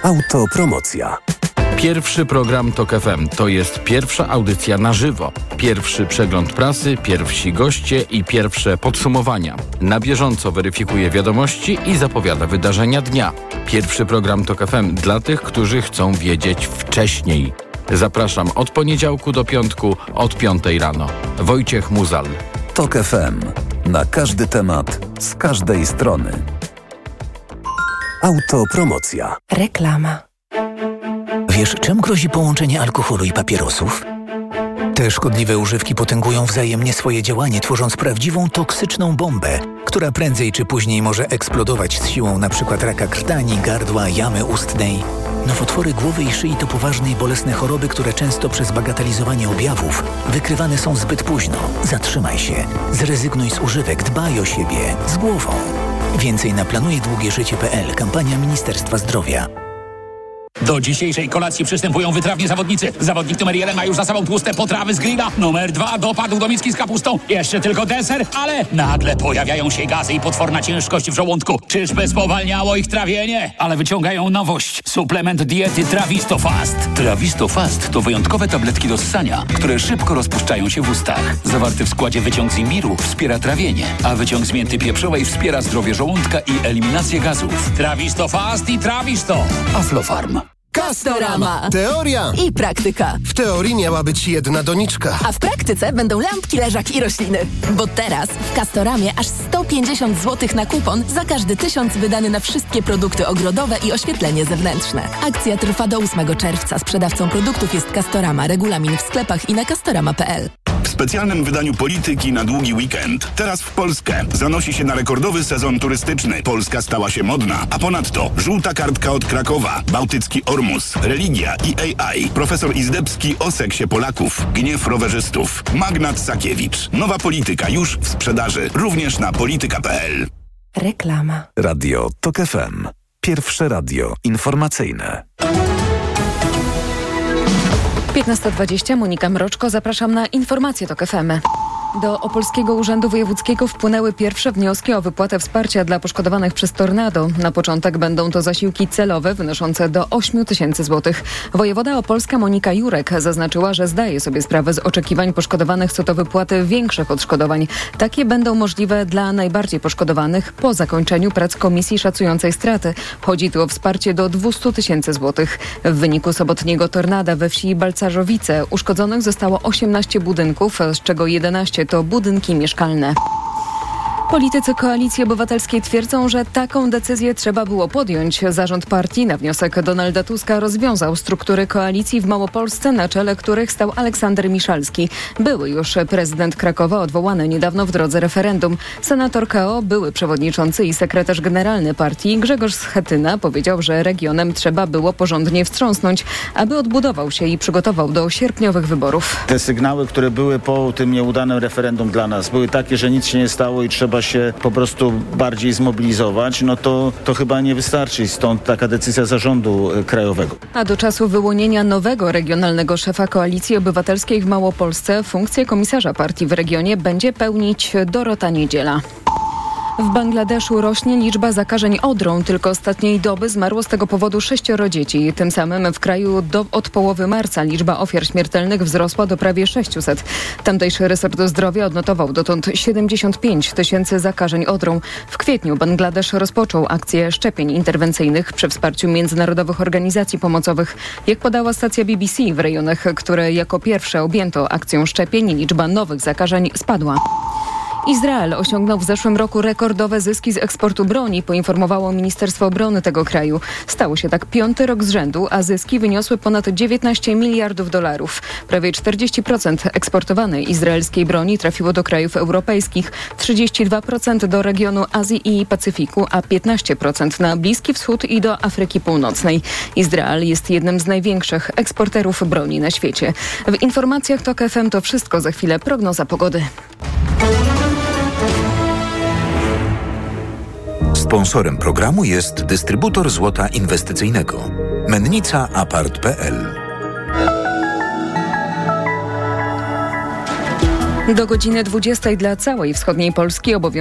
Autopromocja. Pierwszy program TOK FM to jest pierwsza audycja na żywo. Pierwszy przegląd prasy, pierwsi goście i pierwsze podsumowania. Na bieżąco weryfikuje wiadomości i zapowiada wydarzenia dnia. Pierwszy program TOK FM dla tych, którzy chcą wiedzieć wcześniej. Zapraszam od poniedziałku do piątku od 5 rano. Wojciech Muzal. TOK FM. Na każdy temat, z każdej strony. Autopromocja. Reklama. Wiesz, czym grozi połączenie alkoholu i papierosów? Te szkodliwe używki potęgują wzajemnie swoje działanie, tworząc prawdziwą toksyczną bombę, która prędzej czy później może eksplodować z siłą np. raka krtani, gardła, jamy ustnej. Nowotwory głowy i szyi to poważne i bolesne choroby, które często przez bagatelizowanie objawów wykrywane są zbyt późno. Zatrzymaj się, zrezygnuj z używek, dbaj o siebie, z głową. Więcej na planujedługieżycie.pl. Kampania Ministerstwa Zdrowia. Do dzisiejszej kolacji przystępują wytrawni zawodnicy. Zawodnik numer 1 ma już za sobą tłuste potrawy z grilla. Numer 2 dopadł do miski z kapustą. Jeszcze tylko deser, ale nagle pojawiają się gazy i potworna ciężkość w żołądku. Czyżby spowalniało ich trawienie? Ale wyciągają nowość. Suplement diety Travistofast. Travistofast to wyjątkowe tabletki do ssania, które szybko rozpuszczają się w ustach. Zawarty w składzie wyciąg z imbiru wspiera trawienie, a wyciąg z mięty pieprzowej wspiera zdrowie żołądka i eliminację gazów. Travistofast i Travisto. Aflofarm. Castorama. Teoria I praktyka. W teorii miała być jedna doniczka. A w praktyce będą lampki, leżaki i rośliny. Bo teraz w Castoramie aż 150 zł na kupon za każdy 1000 wydany na wszystkie produkty ogrodowe i oświetlenie zewnętrzne. Akcja trwa do 8 czerwca. Sprzedawcą produktów jest Castorama. Regulamin w sklepach i na castorama.pl. W specjalnym wydaniu Polityki na długi weekend. Teraz w Polskę zanosi się na rekordowy sezon turystyczny. Polska stała się modna, a ponadto żółta kartka od Krakowa, bałtycki Ormus, religia i AI. Profesor Izdebski o seksie Polaków, gniew rowerzystów. Magnat Sakiewicz. Nowa polityka już w sprzedaży, również na polityka.pl. Reklama. Radio TOK FM. Pierwsze radio informacyjne. 15:20, Monika Mroczko, zapraszam na informacje TOK FM. Do Opolskiego Urzędu Wojewódzkiego wpłynęły pierwsze wnioski o wypłatę wsparcia dla poszkodowanych przez tornado. Na początek będą to zasiłki celowe wynoszące do 8 000 złotych. Wojewoda opolska Monika Jurek zaznaczyła, że zdaje sobie sprawę z oczekiwań poszkodowanych co do wypłaty większych odszkodowań. Takie będą możliwe dla najbardziej poszkodowanych po zakończeniu prac komisji szacującej straty. Chodzi tu o wsparcie do 200 000 złotych. W wyniku sobotniego tornada we wsi Balcarzowice uszkodzonych zostało 18 budynków, z czego 11 to budynki mieszkalne. Politycy Koalicji Obywatelskiej twierdzą, że taką decyzję trzeba było podjąć. Zarząd partii na wniosek Donalda Tuska rozwiązał struktury koalicji w Małopolsce, na czele których stał Aleksander Miszalski. Były już prezydent Krakowa odwołany niedawno w drodze referendum. Senator KO, były przewodniczący i sekretarz generalny partii Grzegorz Schetyna powiedział, że regionem trzeba było porządnie wstrząsnąć, aby odbudował się i przygotował do sierpniowych wyborów. Te sygnały, które były po tym nieudanym referendum dla nas, były takie, że nic się nie stało i trzeba się po prostu bardziej zmobilizować, no to chyba nie wystarczy. Stąd taka decyzja zarządu krajowego. A do czasu wyłonienia nowego regionalnego szefa Koalicji Obywatelskiej w Małopolsce funkcję komisarza partii w regionie będzie pełnić Dorota Niedziela. W Bangladeszu rośnie liczba zakażeń odrą. Tylko ostatniej doby zmarło z tego powodu 6 dzieci. Tym samym w kraju od połowy marca liczba ofiar śmiertelnych wzrosła do prawie 600. Tamtejszy resort zdrowia odnotował dotąd 75 000 zakażeń odrą. W kwietniu Bangladesz rozpoczął akcję szczepień interwencyjnych przy wsparciu międzynarodowych organizacji pomocowych. Jak podała stacja BBC, w rejonach, które jako pierwsze objęto akcją szczepień, liczba nowych zakażeń spadła. Izrael osiągnął w zeszłym roku rekordowe zyski z eksportu broni, poinformowało Ministerstwo Obrony tego kraju. Stało się tak 5. rok z rzędu, a zyski wyniosły ponad 19 miliardów dolarów. Prawie 40% eksportowanej izraelskiej broni trafiło do krajów europejskich, 32% do regionu Azji i Pacyfiku, a 15% na Bliski Wschód i do Afryki Północnej. Izrael jest jednym z największych eksporterów broni na świecie. W informacjach TOK FM to wszystko, za chwilę prognoza pogody. Sponsorem programu jest dystrybutor złota inwestycyjnego Mennica Apart.pl. Do godziny 20 dla całej wschodniej Polski obowiązuje